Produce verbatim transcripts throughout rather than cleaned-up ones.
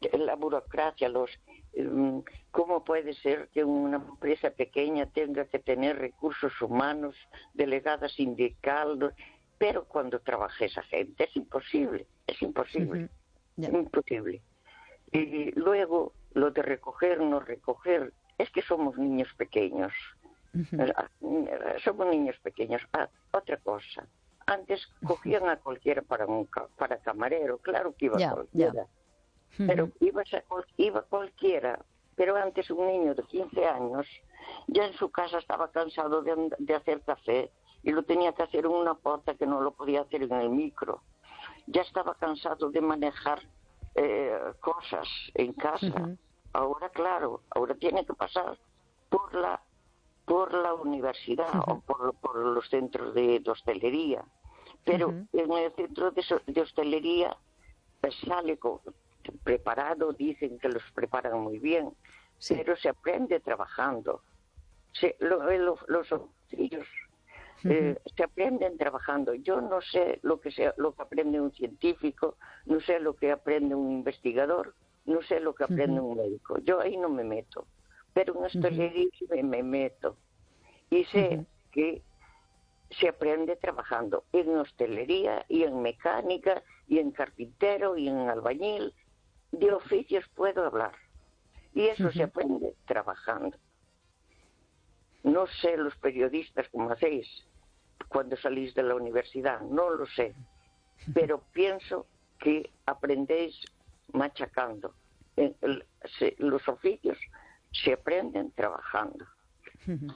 la burocracia, los um, cómo puede ser que una empresa pequeña tenga que tener recursos humanos, delegada sindical, pero cuando trabaja esa gente es imposible, es imposible, Uh-huh. Yeah. imposible. Y luego lo de recoger, no recoger, es que somos niños pequeños, uh-huh. somos niños pequeños. Ah, otra cosa, antes cogían a cualquiera para un para camarero, claro que iba yeah, cualquiera. Yeah. Pero iba, iba cualquiera, pero antes un niño de quince años ya en su casa estaba cansado de, de hacer café y lo tenía que hacer en una pota que no lo podía hacer en el micro. Ya estaba cansado de manejar eh, cosas en casa. Uh-huh. Ahora, claro, ahora tiene que pasar por la por la universidad uh-huh. o por, por los centros de, de hostelería. Pero uh-huh. en el centro de, de hostelería sale con... preparado, dicen que los preparan muy bien, sí. pero se aprende trabajando. Se, lo, lo, los oficios uh-huh. eh, se aprenden trabajando. Yo no sé lo que, sea, lo que aprende un científico, no sé lo que aprende un investigador, no sé lo que aprende uh-huh. un médico. Yo ahí no me meto, pero en hostelería uh-huh. me, me meto. Y sé uh-huh. que se aprende trabajando en hostelería y en mecánica y en carpintero y en albañil. De oficios puedo hablar. Y eso uh-huh. se aprende trabajando. No sé los periodistas cómo hacéis cuando salís de la universidad, no lo sé. Pero pienso que aprendéis machacando. El, el, se, los oficios se aprenden trabajando. Uh-huh.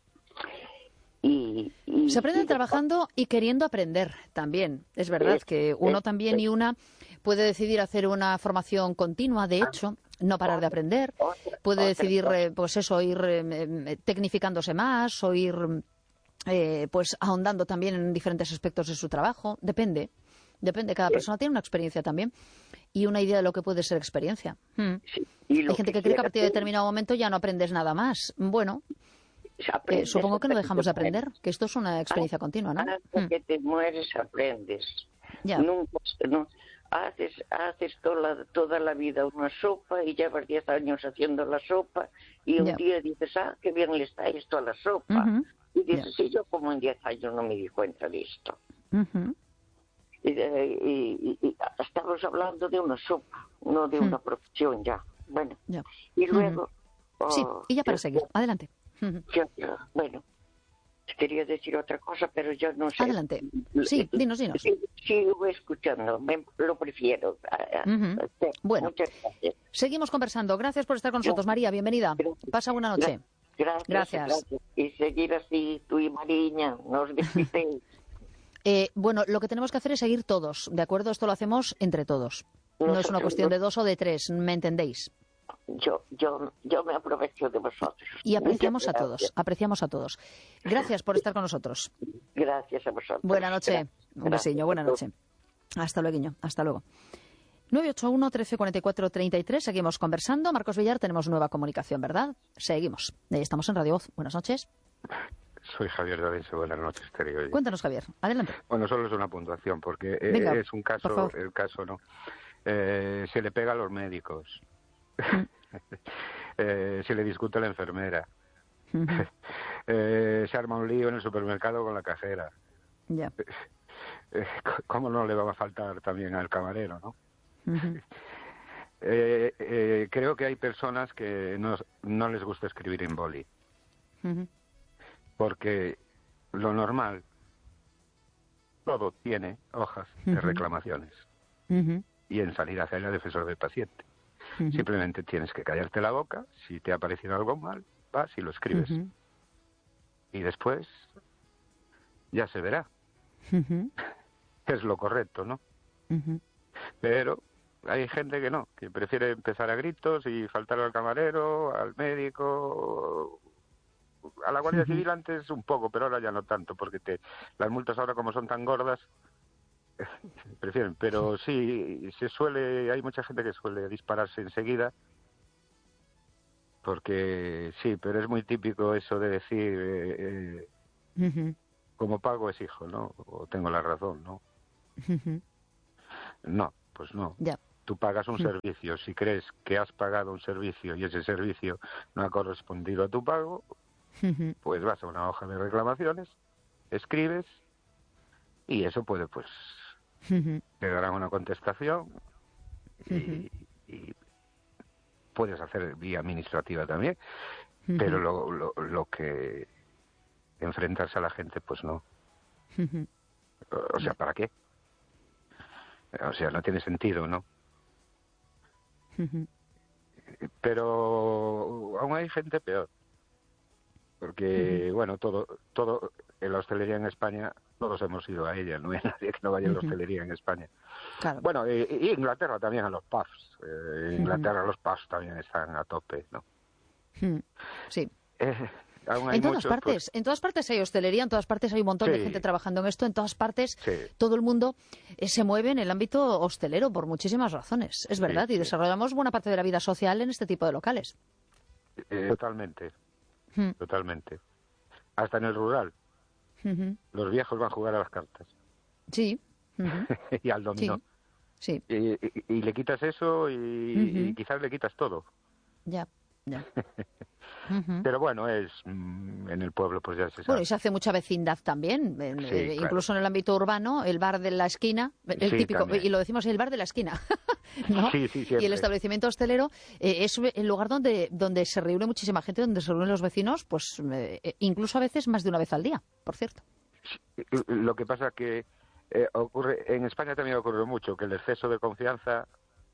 Y, y, se aprenden y trabajando y queriendo aprender también. Es verdad es, que uno es, también es, y una puede decidir hacer una formación continua, de hecho, no parar de aprender. Puede decidir, eh, pues eso, ir eh, tecnificándose más o ir eh, pues ahondando también en diferentes aspectos de su trabajo. Depende. Depende. Cada persona tiene una experiencia también y una idea de lo que puede ser experiencia. Hmm. Sí, y Hay gente que, que cree que a partir de determinado momento ya no aprendes nada más. Bueno... Eh, supongo que no dejamos de aprender, que esto es una experiencia continua, ¿no? Hasta que te mueres aprendes. Ya. Nunca, no, haces haces toda la, toda la vida una sopa y llevas diez años haciendo la sopa y un ya. día dices, ah, qué bien le está esto a la sopa. Uh-huh. Y dices, ya. sí, yo como en diez años no me di cuenta de esto. Uh-huh. y, y, y, y estamos hablando de una sopa, no de uh-huh. una profesión ya. Bueno, ya. y luego... Uh-huh. Oh, sí, y ya para seguir, adelante. Yo, yo, bueno, quería decir otra cosa, pero yo no sé. Adelante. Sí, dinos, dinos. Sí, sigo escuchando, me, lo prefiero. Uh-huh. Sí, bueno, muchas gracias. Seguimos conversando. Gracias por estar con nosotros, María. Bienvenida. Gracias. Pasa buena noche. Gracias. Gracias. gracias. Y seguir así, tú y Mariña, nos visitéis. eh, bueno, lo que tenemos que hacer es seguir todos, ¿de acuerdo? Esto lo hacemos entre todos. Nosotros, no es una cuestión de dos o de tres, ¿me entendéis? Yo, yo, yo me aprovecho de vosotros. Y apreciamos a todos, apreciamos a todos. Gracias por estar con nosotros. Gracias a vosotros. Buena noche. Gracias. Un besillo, buena noche. Hasta luego, hasta luego. nueve ocho uno, trece cuarenta y cuatro, treinta y tres, seguimos conversando. Marcos Villar, tenemos nueva comunicación, ¿verdad? Seguimos. Estamos en Radio Voz. Buenas noches. Soy Javier Davense, buenas noches, Terry. Cuéntanos, Javier, adelante. Bueno, solo es una puntuación, porque Venga, es un caso, el caso no. Eh, se le pega a los médicos. eh, se le discute a la enfermera. Uh-huh. eh, se arma un lío en el supermercado con la cajera. Ya. Eh, ¿Cómo no le va a faltar también al camarero, no? Uh-huh. eh, eh, creo que hay personas que no, no les gusta escribir en boli. Uh-huh. Porque lo normal, todo tiene hojas uh-huh. de reclamaciones. Uh-huh. Y en salir hacia el defensor del paciente. Uh-huh. Simplemente tienes que callarte la boca. Si te ha parecido algo mal, vas y lo escribes. Uh-huh. Y después ya se verá. Uh-huh. Es lo correcto, ¿no? Uh-huh. Pero hay gente que no, que prefiere empezar a gritos y faltar al camarero, al médico, a la Guardia uh-huh. Civil antes un poco, pero ahora ya no tanto, porque te, las multas ahora como son tan gordas, prefieren. Pero sí, se suele, hay mucha gente que suele dispararse enseguida, porque sí, pero es muy típico eso de decir, eh, eh, uh-huh. como pago exijo, ¿no? O tengo la razón, ¿no? Uh-huh. No, pues no. Ya. tú pagas un servicio. Si crees que has pagado un servicio y ese servicio no ha correspondido a tu pago, pues vas a una hoja de reclamaciones, escribes y eso puede, pues, te darán una contestación y, y puedes hacer vía administrativa también, pero lo, lo, lo que enfrentarse a la gente, pues no. O sea, ¿para qué? O sea, no tiene sentido, ¿no? Pero aún hay gente peor. Porque, uh-huh. bueno, todo, todo, en la hostelería en España, todos hemos ido a ella, no hay nadie que no vaya a la hostelería en España. Claro. Bueno, y, y Inglaterra también a los pubs. Eh, Inglaterra uh-huh. los pubs también están a tope, ¿no? Uh-huh. Sí. Eh, aún hay en todas muchos, partes, pues... en todas partes hay hostelería, en todas partes hay un montón sí. de gente trabajando en esto, en todas partes sí. todo el mundo eh, se mueve en el ámbito hostelero por muchísimas razones, es verdad, sí, y sí. desarrollamos buena parte de la vida social en este tipo de locales. Eh, totalmente, uh-huh. totalmente. Hasta en el rural. Uh-huh. Los viejos van a jugar a las cartas. Sí. Uh-huh. y al dominó. Sí. sí. Y, y, y le quitas eso y, uh-huh. y quizás le quitas todo. Ya, ya. Uh-huh. Pero bueno, es en el pueblo pues ya se sabe. Bueno, y se hace mucha vecindad también, en, sí, eh, claro. incluso en el ámbito urbano, el bar de la esquina, el sí, típico, también. y lo decimos, el bar de la esquina, ¿no? Sí, sí, y el establecimiento hostelero eh, es el lugar donde, donde se reúne muchísima gente, donde se reúnen los vecinos, pues eh, incluso a veces más de una vez al día, por cierto. Sí, lo que pasa que eh, ocurre, en España también ocurre mucho, que el exceso de confianza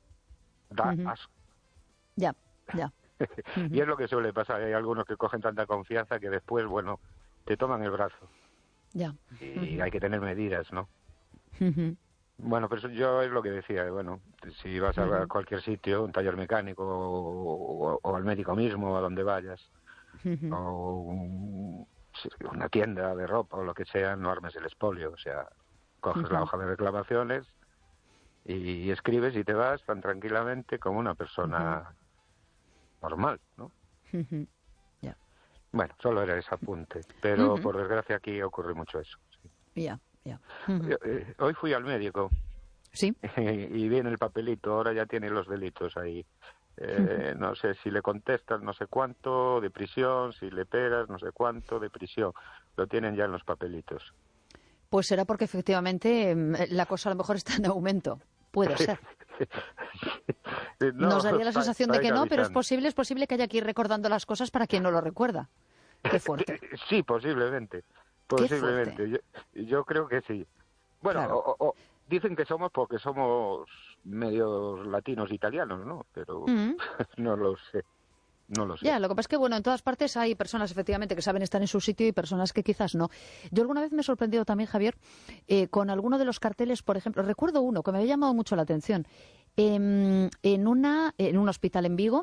da uh-huh. asco. Ya, ya. Uh-huh. Y es lo que suele pasar, hay algunos que cogen tanta confianza que después, bueno, te toman el brazo. Ya. Y uh-huh. hay que tener medidas, ¿no? Uh-huh. Bueno, pero eso yo es lo que decía, bueno, si vas a uh-huh. cualquier sitio, un taller mecánico o, o, o al médico mismo, a donde vayas, uh-huh. o un, una tienda de ropa o lo que sea, no armes el expolio, o sea, coges uh-huh. la hoja de reclamaciones y, y escribes y te vas tan tranquilamente como una persona... Uh-huh. normal, ¿no? Uh-huh. Yeah. Bueno, solo era ese apunte, pero uh-huh. por desgracia aquí ocurre mucho eso. Ya, sí. ya. Yeah, yeah. uh-huh. eh, hoy fui al médico. Sí. Y viene el papelito, ahora ya tiene los delitos ahí. Eh, uh-huh. No sé si le contestas no sé cuánto de prisión, si le pegas no sé cuánto de prisión. Lo tienen ya en los papelitos. Pues será porque efectivamente la cosa a lo mejor está en aumento. Puede ser. No, Nos daría la sensación de que no, pero es posible, es posible que haya que ir recordando las cosas para quien no lo recuerda. Qué fuerte. Sí, posiblemente. Posiblemente. Yo, yo creo que sí. Bueno, claro. o, o, dicen que somos porque somos medios latinos italianos, ¿no? Pero uh-huh. no lo sé. No lo sé. Ya, lo que pasa es que, bueno, en todas partes hay personas, efectivamente, que saben estar en su sitio y personas que quizás no. Yo alguna vez me he sorprendido también, Javier, eh, con alguno de los carteles, por ejemplo, recuerdo uno que me había llamado mucho la atención. Eh, en, una, en un hospital en Vigo,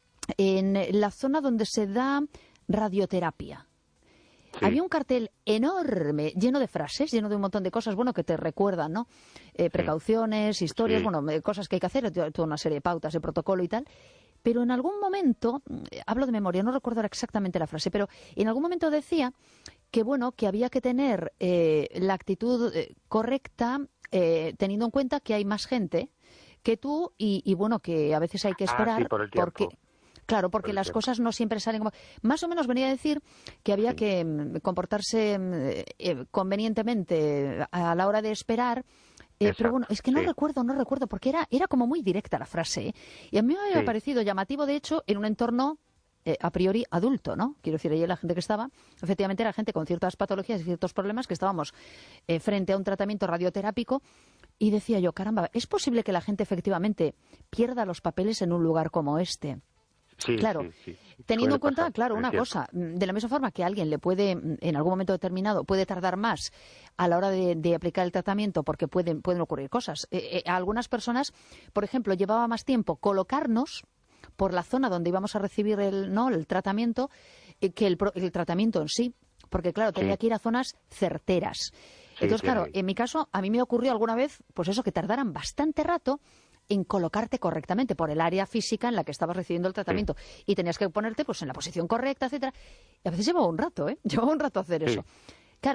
en la zona donde se da radioterapia. Sí. Había un cartel enorme, lleno de frases, lleno de un montón de cosas, bueno, que te recuerdan, ¿no? Eh, precauciones, sí. historias, sí. bueno, cosas que hay que hacer, toda una serie de pautas, de protocolo y tal. Pero en algún momento, hablo de memoria, no recuerdo exactamente la frase, pero en algún momento decía que, bueno, que había que tener eh, la actitud eh, correcta, eh, teniendo en cuenta que hay más gente que tú y, y bueno, que a veces hay que esperar. Ah, sí, por el tiempo. Porque, claro, porque las tiempo. cosas no siempre salen como... Más o menos venía a decir que había sí. que mm, comportarse eh, convenientemente a la hora de esperar. Eh, pero bueno, es que no sí. recuerdo, no recuerdo, porque era, era como muy directa la frase, ¿eh? Y a mí me había sí. parecido llamativo, de hecho, en un entorno eh, a priori adulto, ¿no? Quiero decir, ahí la gente que estaba, efectivamente era gente con ciertas patologías y ciertos problemas que estábamos eh, frente a un tratamiento radioterápico y decía yo, caramba, ¿es posible que la gente efectivamente pierda los papeles en un lugar como este? Sí, claro, sí, sí. Teniendo en cuenta, pasar, claro, una cosa, de la misma forma que alguien le puede, en algún momento determinado, puede tardar más a la hora de, de aplicar el tratamiento porque pueden, pueden ocurrir cosas. Eh, eh, a algunas personas, por ejemplo, llevaba más tiempo colocarnos por la zona donde íbamos a recibir el, ¿no? el tratamiento eh, que el, el tratamiento en sí, porque claro, tenía sí. que ir a zonas certeras. Sí, Entonces, claro, en mi caso, a mí me ocurrió alguna vez, pues eso, que tardaran bastante rato en colocarte correctamente por el área física en la que estabas recibiendo el tratamiento. Sí. Y tenías que ponerte pues en la posición correcta, etcétera. Y a veces llevaba un rato, ¿eh? Llevaba un rato hacer eso. Sí. Claro,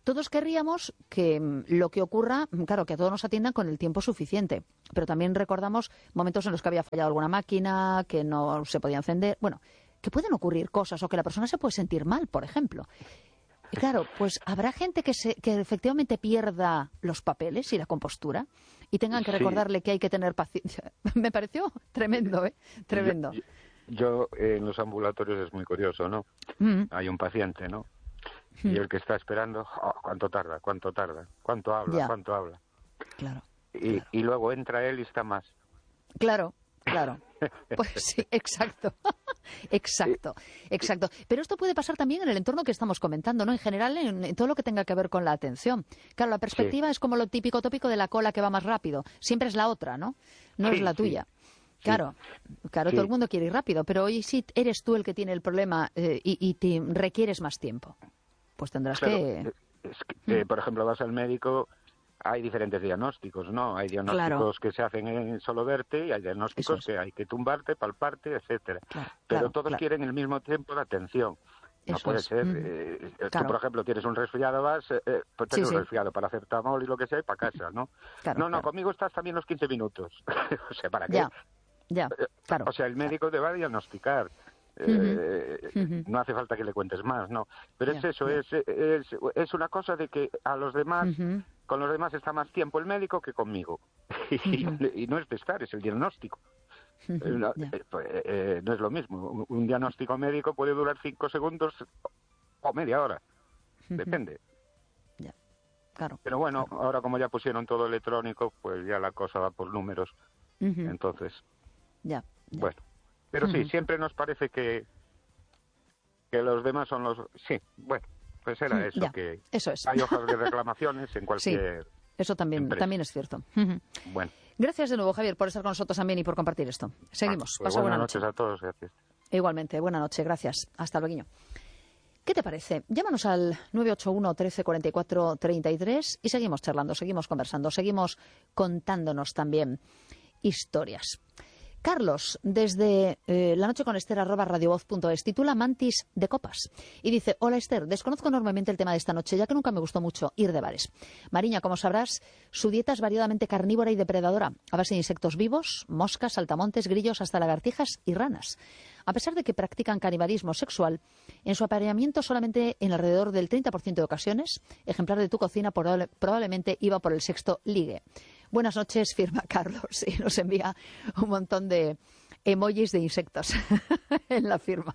todos querríamos que mm, lo que ocurra, mm, claro, que a todos nos atiendan con el tiempo suficiente. Pero también recordamos momentos en los que había fallado alguna máquina, que no se podía encender. Bueno, que pueden ocurrir cosas o que la persona se puede sentir mal, por ejemplo. Y claro, pues habrá gente que, se, que efectivamente pierda los papeles y la compostura y tengan que recordarle sí. que hay que tener paciencia. Me pareció tremendo, ¿eh? Tremendo. Yo, yo, yo en los ambulatorios es muy curioso, ¿no? Mm. Hay un paciente, ¿no? Mm. Y el que está esperando, oh, ¿cuánto tarda? ¿Cuánto tarda? ¿Cuánto habla? Ya. ¿Cuánto habla? Claro. Y, claro. y luego entra él y está más. Claro. Claro, pues sí, exacto, exacto, exacto. Pero esto puede pasar también en el entorno que estamos comentando, ¿no? En general, en, en todo lo que tenga que ver con la atención. Claro, la perspectiva sí. es como lo típico tópico de la cola que va más rápido. Siempre es la otra, ¿no? No sí, es la tuya. Sí. Claro, claro, sí. todo el mundo quiere ir rápido, pero hoy sí eres tú el que tiene el problema eh, y, y te requieres más tiempo. Pues tendrás claro, que... Es que eh, por ejemplo, vas al médico... Hay diferentes diagnósticos, ¿no? Hay diagnósticos claro. que se hacen en solo verte y hay diagnósticos es. que hay que tumbarte, palparte, etcétera. Claro, Pero claro, todos claro. quieren el mismo tiempo de atención. No Eso puede es. ser. Mm. Eh, claro. Tú, por ejemplo, tienes un resfriado, vas, eh, pues tienes sí, un sí. resfriado para hacer paracetamol y lo que sea, y para casa, ¿no? Claro, no, no, claro. conmigo estás también los quince minutos. O sea, ¿para qué? Ya, ya, claro. O sea, el médico claro. te va a diagnosticar. Eh, uh-huh. Uh-huh. No hace falta que le cuentes más, ¿no? Pero yeah, es eso, yeah. es, es, es una cosa de que a los demás... Uh-huh. Con los demás está más tiempo el médico que conmigo. Uh-huh. y, y no es de estar, es el diagnóstico. Uh-huh. No, yeah. eh, eh, no es lo mismo. Un, un diagnóstico médico puede durar cinco segundos o media hora. Uh-huh. Depende. Yeah. Claro. Pero bueno, claro. ahora como ya pusieron todo electrónico, pues ya la cosa va por números. Uh-huh. Entonces, yeah. Yeah. bueno. Pero uh-huh. sí, siempre nos parece que, que los demás son los... Sí, bueno. Pues era eso, ya, que eso es. hay hojas de reclamaciones en cualquier sí, eso también, empresa. también es cierto. Bueno. Gracias de nuevo, Javier, por estar con nosotros también y por compartir esto. Seguimos. Ah, pues Pasa buenas buena noches noche. a todos. Gracias. Igualmente, buena noche. Gracias. Hasta luego. ¿Qué te parece? Llámanos al nueve ocho uno, trece, cuarenta y cuatro, treinta y tres y seguimos charlando, seguimos conversando, seguimos contándonos también historias. Carlos, desde eh, la noche con Esther, arroba radiovoz punto es, titula Mantis de copas. Y dice, hola Esther, desconozco enormemente el tema de esta noche, ya que nunca me gustó mucho ir de bares. Mariña, como sabrás, su dieta es variadamente carnívora y depredadora, a base de insectos vivos, moscas, saltamontes, grillos, hasta lagartijas y ranas. A pesar de que practican canibalismo sexual, en su apareamiento solamente en alrededor del treinta por ciento de ocasiones, ejemplar de tu cocina probable, probablemente iba por el sexto ligue. Buenas noches, firma Carlos, y nos envía un montón de emojis de insectos en la firma.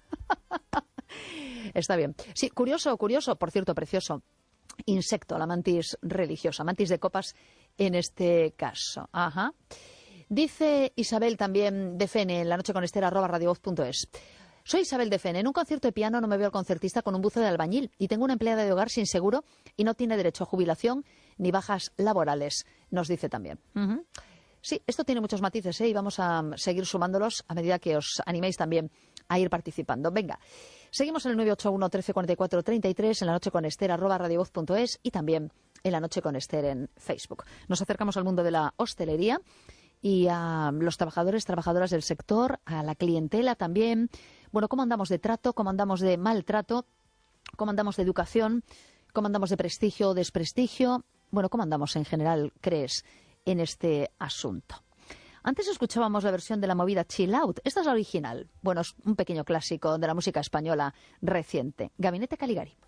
Está bien. Sí, curioso, curioso, por cierto, precioso. Insecto, la mantis religiosa, mantis de copas en este caso. Ajá. Dice Isabel también de Fene en la noche con Esther, arroba radiovoz punto es. Soy Isabel de Fene. En un concierto de piano no me veo al concertista con un buzo de albañil y tengo una empleada de hogar sin seguro y no tiene derecho a jubilación ni bajas laborales, nos dice también. Uh-huh. Sí, esto tiene muchos matices, ¿eh? Y vamos a seguir sumándolos a medida que os animéis también a ir participando. Venga, seguimos en el nueve ocho uno, trece, cuarenta y cuatro, treinta y tres, en la noche con Esther, arroba radiovoz punto es y también en la noche con Esther en Facebook. Nos acercamos al mundo de la hostelería y a los trabajadores, trabajadoras del sector, a la clientela también. Bueno, ¿cómo andamos de trato? ¿Cómo andamos de maltrato? ¿Cómo andamos de educación? ¿Cómo andamos de prestigio o desprestigio? Bueno, ¿cómo andamos en general, crees, en este asunto? Antes escuchábamos la versión de la movida Chill Out. Esta es la original. Bueno, es un pequeño clásico de la música española reciente. Gabinete Caligari.